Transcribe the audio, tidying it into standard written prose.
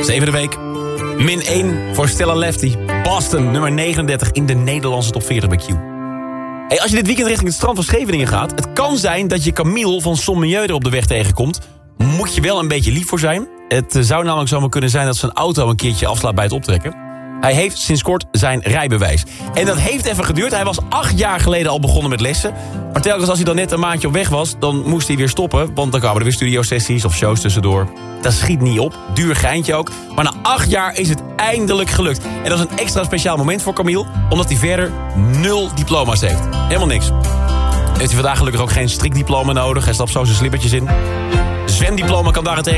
Zevende week. -1 voor Stella Lefty. Boston, nummer 39 in de Nederlandse top 40 bij Q. Hey, als je dit weekend richting het strand van Scheveningen gaat... het kan zijn dat je Camille van Sommelier op de weg tegenkomt. Moet je wel een beetje lief voor zijn. Het zou namelijk zomaar kunnen zijn dat zijn auto een keertje afslaat bij het optrekken. Hij heeft sinds kort zijn rijbewijs. En dat heeft even geduurd. Hij was 8 jaar geleden al begonnen met lessen. Maar telkens als hij dan net een maandje op weg was... dan moest hij weer stoppen, want dan kwamen er weer studiosessies of shows tussendoor. Dat schiet niet op, duur geintje ook. Maar na 8 jaar is het eindelijk gelukt. En dat is een extra speciaal moment voor Camille... omdat hij verder 0 diploma's heeft. Helemaal niks. Heeft hij vandaag gelukkig ook geen strikdiploma nodig. Hij stapt zo zijn slippertjes in. Zwemdiploma kan daarentegen